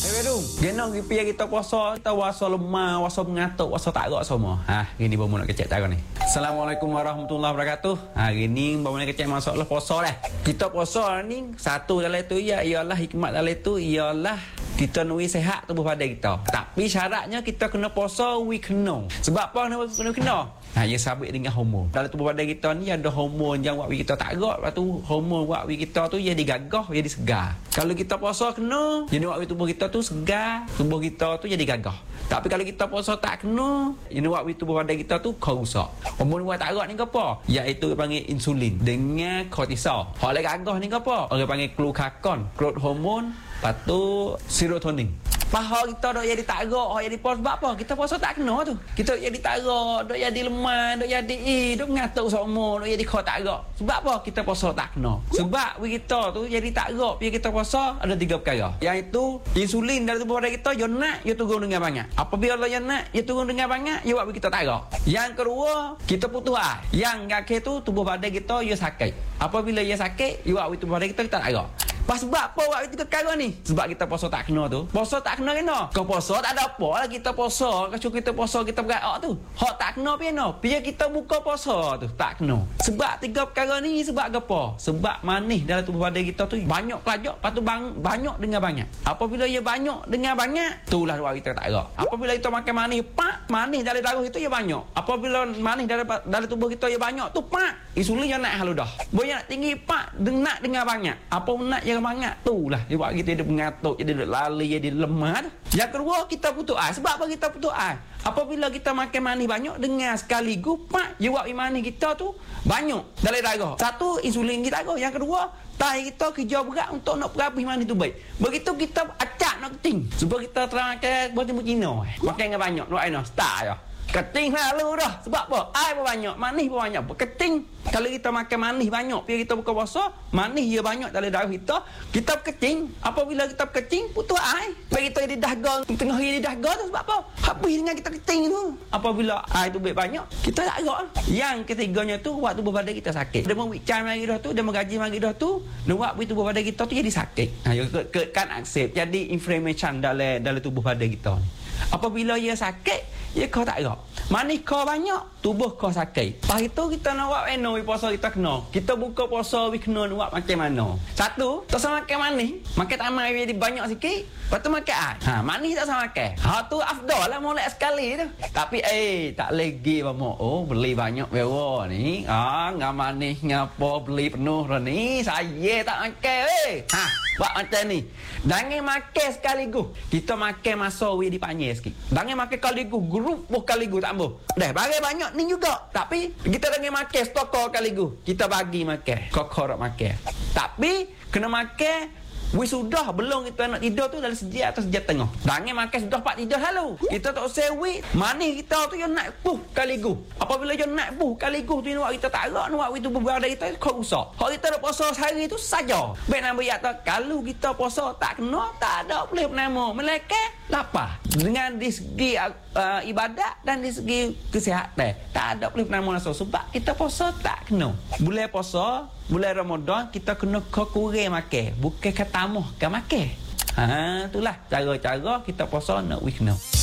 Bedung, genong piye kita puasa, kita puasa lemah, puasa mengatuk, puasa tak gerak semua. Gini baru nak kecek cara ni. Assalamualaikum warahmatullahi wabarakatuh. Hari ni baru nak kecek masalah puasa dah. Kita puasa ni satu dalam tu ialah hikmat dalam tu ialah kita nui sehat tubuh badan kita. Tapi syaratnya kita kena puasa weekend. Sebab apa kena? Ia sabit dengan hormon. Dalam tubuh badan kita ni ada hormon yang buat kita tak gerak. Lepas tu hormon buat kita tu jadi gagah, jadi segar. Kalau kita puasa kena, jadi buat tubuh kita tu segar, tubuh kita tu jadi gagah. Tapi kalau kita puasa tak kena, jadi buat tubuh badan kita tu rosak. Hormon buat tak gerak ni ke apa? Iaitu panggil insulin dengan kortisol. Hak lagi gagah ni ke apa? Orang panggil glucagon, growth hormone, lepas tu serotonin. Paha kita dok jadi tak gerak, jadi puasa sebab apa? Kita puasa tak kena tu. Kita jadi tak gerak, dok jadi lemah, dok jadi dok ngatuk semua, dok jadi kau tak gerak. Sebab apa? Kita puasa tak kena. Sebab kita tu jadi tak gerak, bila kita puasa ada 3 perkara. Iaitu insulin dalam tubuh badan kita dia nak, dia turun dengan banyak. Apabila dia nak, dia turun dengan banyak, dia buat kita tak gerak. Yang kedua, kita putus air. Yang akhir tu tubuh badan kita dia sakit. Apabila dia sakit, dia buat tubuh badan kita tak gerak. Sebab apa buat itu perkara ni? Sebab kita puasa tak kena tu. Puasa tak kena kena. Kau puasa tak ada apa lah kita puasa. Kalau kita puasa kita berat tu. Hak tak kena piano. Biar kita buka puasa tu tak kena. Sebab 3 perkara ni sebab apa? Sebab manis dalam tubuh badan kita tu banyak kelajak, lepas tu banyak dengan banyak. Apabila ia banyak dengan banyak, itulah buat kita tak gerak. Apabila kita makan manis, manis dalam darah itu ia banyak. Apabila manis dalam tubuh kita ia banyak tu insulin yang naik halu dah. Boleh nak tinggi nak dengan banyak. Apa nak yang banyak tu lah dia buat kita jadi mengatuk, jadi lali, jadi lemah. Yang kedua kita putus air. Sebab apa kita putus air? Apabila kita makan manis banyak dengan sekaligus dia buat manis kita tu banyak dalam darah. Satu insulin kita go. Yang kedua tahi kita kerja berat untuk nak perhabis manis tu baik. Begitu kita acak nak keting. Sebab kita terang makan buat timbul Cina. Makan dengan banyak nak air start ya. Keting lalu dah. Sebab apa? Air pun banyak, manis pun banyak. Keting. Kalau kita makan manis banyak, bila kita buka puasa, manis dia banyak dalam darah kita, kita keting. Apabila kita keting, putus air. Bila kita jadi dahaga, tengah jadi dahaga tu sebab apa? Habis dengan kita keting tu. Apabila air tu banyak, kita tak gerak. Yang ketiganya tu, buat tubuh badan kita sakit. Dia membicar mari dah tu, dia menggaji mari dah tu, dia buat tubuh badan kita tu jadi sakit. Kan aksep. Jadi inflammation dalam tubuh badan kita ni. Apabila ia sakit, ia kau tak gerak. Manis kau banyak, tubuh kau sakit. Lepas itu kita nak buat puasa kita kena. Kita buka puasa kena buat macam mana? Satu, tak sama makan manis. Makan tamai jadi banyak sikit. Lepas tu makan air. Manis tak sama makan. Tu afdal lah molek sekali tu. Tapi tak lagi mamak. Beli banyak bewa ni. Ngah manis ngapa beli penuh dah ni. Saya tak makan buat macam ni. Jangan makan sekaligus. Kita makan masa di panjang sikit. Jangan makan sekaligus. Grup sekaligus tak boleh. Dah bagi banyak ni juga. Tapi kita jangan makan stokor sekaligus. Kita bagi makan. Kokor makan. Tapi kena makan sudah belum kita nak tidur tu dalam sejak atau sejak tengah. Jangan makan sudah pak tidur lalu. Kita tak usah manis kita tu yang nak puh kaligus. Apabila dia nak puh kaligus tu buat kita tak gerak, buat itu berada kita kau rusak. Kalau kita nak puasa sehari tu saja. Baik nak berkata kalau kita puasa tak kena, tak ada boleh nama. Melainkan lapar. Dengan di segi ibadat dan di segi kesihatan. Tak ada boleh nama langsung sebab kita puasa tak kena. Bulan puasa, bulan Ramadan kita kena kurang makan. Bukan kata amoh kan makan. Itulah cara-cara kita puasa nak weekend.